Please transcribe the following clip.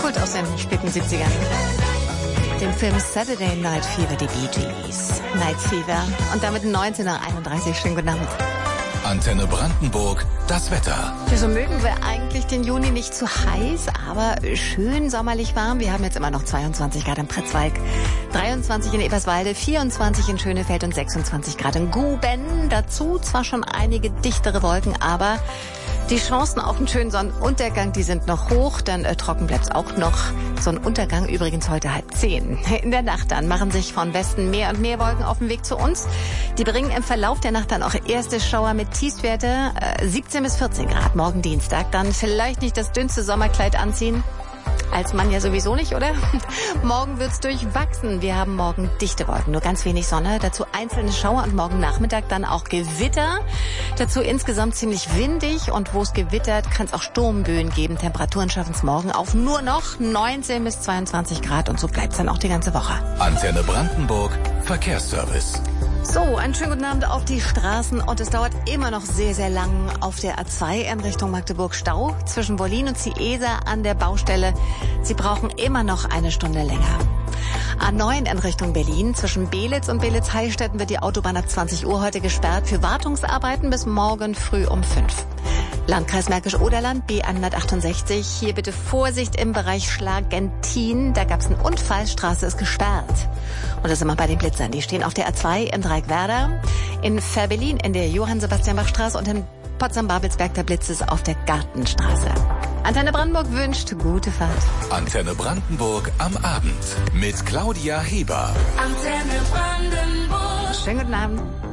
Kult aus den späten 70ern. Den Film Saturday Night Fever, die Bee Gees. Night Fever. Und damit 19:31 Uhr. Schönen guten Abend. Antenne Brandenburg, das Wetter. So mögen wir eigentlich den Juni nicht zu heiß, aber schön sommerlich warm. Wir haben jetzt immer noch 22 Grad im Pritzwalk, 23 in Eberswalde, 24 in Schönefeld und 26 Grad in Guben. Dazu zwar schon einige dichtere Wolken, aber die Chancen auf einen schönen Sonnenuntergang, die sind noch hoch, dann trocken bleibt's auch noch. Sonnenuntergang übrigens heute 9:30. In der Nacht dann machen sich von Westen mehr und mehr Wolken auf den Weg zu uns. Die bringen im Verlauf der Nacht dann auch erste Schauer mit Tiefstwerte 17 bis 14 Grad. Morgen Dienstag dann vielleicht nicht das dünnste Sommerkleid anziehen. Als Mann ja sowieso nicht, oder? Morgen wird's durchwachsen. Wir haben morgen dichte Wolken, nur ganz wenig Sonne. Dazu einzelne Schauer und morgen Nachmittag dann auch Gewitter. Dazu insgesamt ziemlich windig und wo es gewittert, kann es auch Sturmböen geben. Temperaturen schaffen es morgen auf nur noch 19 bis 22 Grad und so bleibt's dann auch die ganze Woche. Antenne Brandenburg, Verkehrsservice. So, einen schönen guten Abend auf die Straßen und es dauert immer noch sehr, sehr lang auf der A2 in Richtung Magdeburg Stau zwischen Wollin und Ciesa an der Baustelle. Sie brauchen immer noch eine Stunde länger. A9 in Richtung Berlin. Zwischen Belitz und Belitz-Heilstätten wird die Autobahn ab 20 Uhr heute gesperrt für Wartungsarbeiten bis morgen früh um 5. Landkreis Märkisch-Oderland, B168. Hier bitte Vorsicht im Bereich Schlagentin. Da gab es einen Unfall, Straße ist gesperrt. Und da sind wir bei den Blitzern. Die stehen auf der A2 in Dreieckwerder, in Ferbellin in der Johann-Sebastian-Bach-Straße und in Potsdam-Babelsberg der Blitz ist auf der Gartenstraße. Antenne Brandenburg wünscht gute Fahrt. Antenne Brandenburg am Abend mit Claudia Heber. Antenne Brandenburg. Schönen guten Abend.